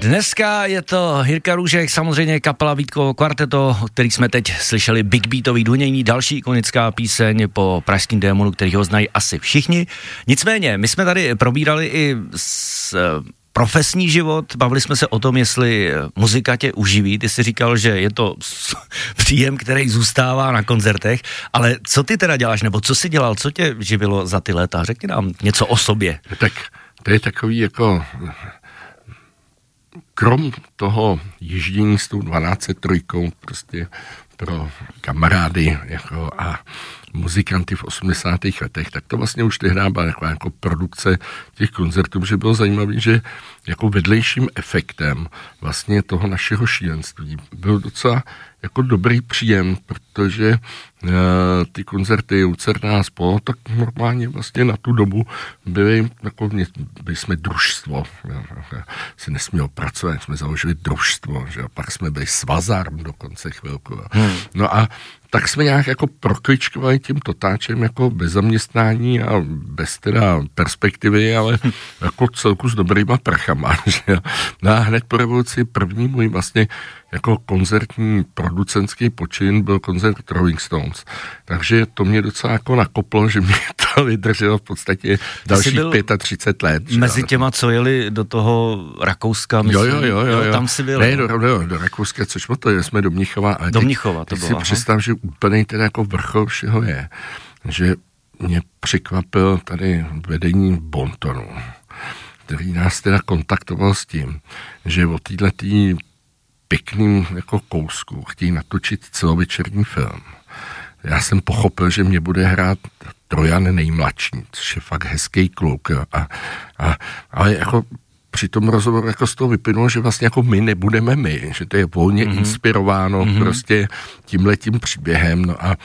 Dneska je to Jirka Růžek, samozřejmě kapela Vítkovo kvarteto, který jsme teď slyšeli, big beatový dunění, další ikonická píseň po pražským démonu, který ho znají asi všichni. Nicméně, my jsme tady probírali i profesní život, bavili jsme se o tom, jestli muzika tě uživí, ty jsi říkal, že je to příjem, který zůstává na koncertech, ale co ty teda děláš, nebo co jsi dělal, co tě živilo za ty léta, řekni nám něco o sobě. Tak to je takový jako, krom toho ježdění s tou 1203 prostě pro kamarády jako a muzikanty v 80. letech, tak to vlastně už tehdy byla jako produkce těch koncertů, že bylo zajímavé, že jako vedlejším efektem vlastně toho našeho šílenství byl docela jako dobrý příjem, protože ty koncerty Lucerna a spolu, tak normálně vlastně na tu dobu byli jsme družstvo, se nesmělo pracovat, jsme založili družstvo, že pak jsme byli svazarm dokonce chvilku. No a tak jsme nějak jako prokličkovali tím totáčem jako bez zaměstnání a bez teda perspektivy, ale jako celku s dobrýma prachama. Že? No a hned po revoluci první můj vlastně jako koncertní producentský počin byl koncert Rolling Stones. Takže to mě docela jako nakoplo, že mě to vydrželo v podstatě dalších 35 let. Mezi těma, co jeli do toho Rakouska, myslím, jo. Tam si byl. Ne, do Rakouska, což to jsme do Mnichova. Do Mnichova to bylo. Si představ, že úplně teda jako vrchol všeho je, že mě překvapil tady vedení Bontonu, který nás teda kontaktoval s tím, že o této pěkným jako kousku chtějí natočit celovečerní film. Já jsem pochopil, že mě bude hrát Trojan nejmladší, což je fakt hezký kluk. Ale jako při tom rozhovoru jako z toho vyplynulo, že vlastně jako my nebudeme my, že to je volně inspirováno prostě tímhletím příběhem. No a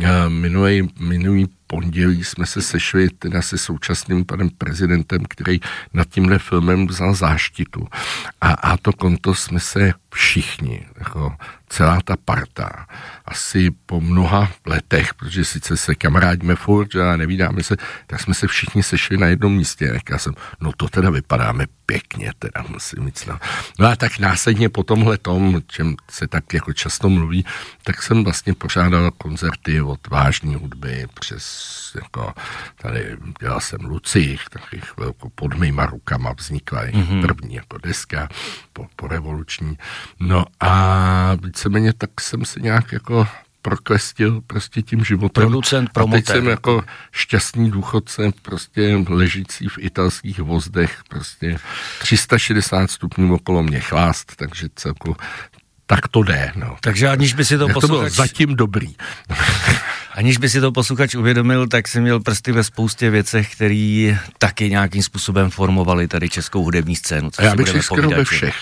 minulý pondělí jsme se sešli teda se současným panem prezidentem, který nad tímhle filmem vzal záštitu. A to konto jsme se všichni, jako celá ta parta, asi po mnoha letech, protože sice se kamarádíme furt, a nevídáme se, tak jsme se všichni sešli na jednom místě. Tak já jsem, no to teda vypadáme pěkně, teda musím říct. No a tak následně po tomhle tom, čem se tak jako často mluví, tak jsem vlastně pořádal koncerty od vážné hudby přes jako tady dělal jsem Lucích, taky chvilku pod mýma rukama vznikla první jako deska po revoluční. No a víceméně tak jsem se nějak jako proklestil prostě tím životem. Producent, promotér. A teď jsem jako šťastný důchodce, prostě ležící v italských vozdech, prostě 360 stupňů okolo mě chlást, takže celku tak to jde, no. Takže aniž by si to posluchač... To bylo zatím dobrý. Aniž by si to posluchač uvědomil, tak si měl prsty ve spoustě věcech, který taky nějakým způsobem formovali tady českou hudební scénu. A já bych si skoro ve všech.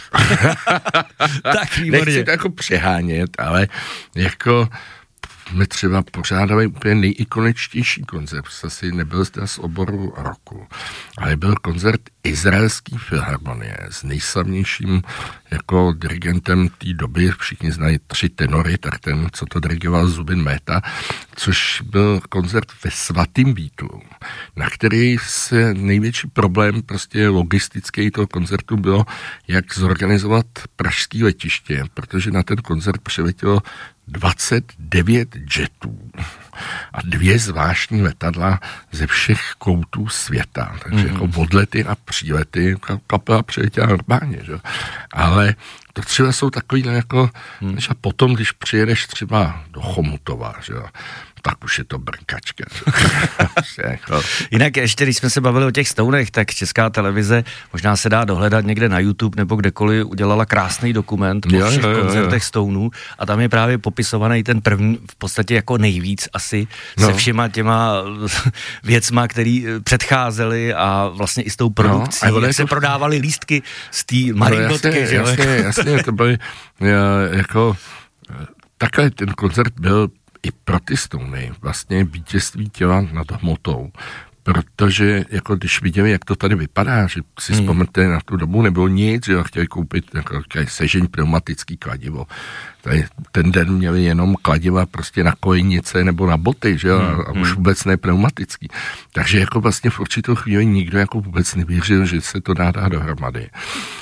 Tak výborně. Nechci to jako přehánět, ale jako my třeba pořádali úplně nejikoničtější koncert, asi nebyl zde z oboru roku, ale byl koncert Izraelské filharmonie s nejslavnějším jako dirigentem té doby, všichni znají 3 tenory, tak ten, co to dirigoval, Zubin Mehta, což byl koncert ve Svatým Vítu, na který se největší problém prostě logistický toho koncertu bylo, jak zorganizovat pražské letiště, protože na ten koncert přiletělo 29 jetů a 2 zvláštní letadla ze všech koutů světa. Takže jako odlety a přílety, kapela přiletěla normálně, že? Ale to třeba jsou takový jako, a potom, když přijedeš třeba do Chomutova, že? Tak už je to brnkačka. Jinak ještě, když jsme se bavili o těch Stonech, tak Česká televize, možná se dá dohledat někde na YouTube nebo kdekoliv, udělala krásný dokument o všech koncertech Stonů a tam je právě popisovaný ten první v podstatě jako nejvíc asi se všema těma věcma, který předcházely a vlastně i s tou produkcí, jak se prodávaly lístky z té maringotky. Jasně, to byly jako takhle ten koncert byl i pro ty Stony vlastně vítězství těla nad hmotou, protože jako když viděli, jak to tady vypadá, že si vzpomenete, na tu dobu nebylo nic, že chtěli koupit jako sežeň pneumatický kladivo. Tady ten den měli jenom kladiva prostě na kolejnice nebo na boty, že a už vůbec ne pneumatický. Takže jako vlastně v určitou chvíli nikdo jako vůbec nevěřil, že se to dá dohromady.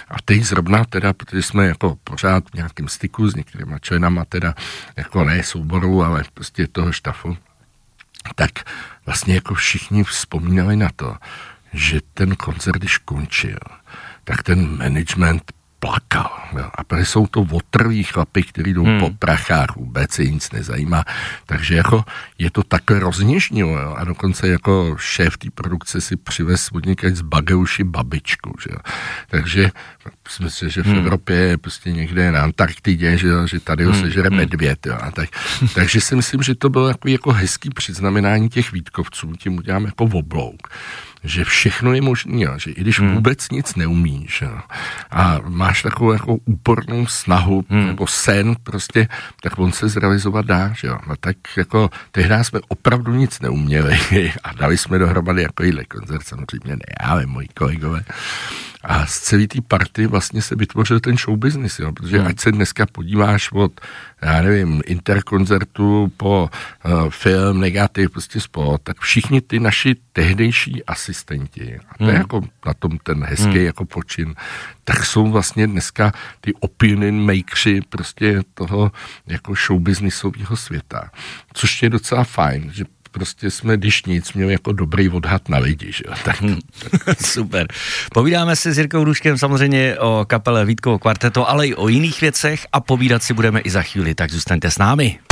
A teď zrovna teda, protože jsme jako pořád v nějakém styku s některýma členama teda, jako ne souboru, ale prostě toho štafu, tak vlastně jako všichni vzpomínali na to, že ten koncert, když končil, tak ten management plakal. Jo. A protože jsou to otrví chlapi, kteří jdou po prachách, vůbec se nic nezajímá. Takže jako je to takhle rozněžnilo. Jo. A dokonce jako šéf té produkce si přivez od někde z Bageuši babičku. Že jo. Takže myslím, že v Evropě je prostě někde na Antarktidě, že tady ho sežere medvěd. Jo. A takže si myslím, že to bylo jako hezký předznamenání těch Vítkovců. Tím udělám jako oblouk. Že všechno je možné, že i když vůbec nic neumíš a máš takovou jako úpornou snahu nebo sen prostě, tak on se zrealizovat dá, že jo. No tak jako tehdy jsme opravdu nic neuměli a dali jsme dohromady takovýhle koncert, samozřejmě ne, ale moji kolegové. A z celé té party vlastně se vytvořil ten show business, jo, protože ať se dneska podíváš od, já nevím, interkoncertu po film, negativ, prostě sport, tak všichni ty naši tehdejší asistenti, a to je jako na tom ten hezký jako počin, tak jsou vlastně dneska ty opinion makersi prostě toho jako show businessového světa, což je docela fajn, že prostě jsme, když nic, měli jako dobrý odhad na lidi, že jo. Tak. Super. Povídáme si s Jirkou Hruškem samozřejmě o kapele Vítkovo kvarteto, ale i o jiných věcech a povídat si budeme i za chvíli, tak zůstaňte s námi.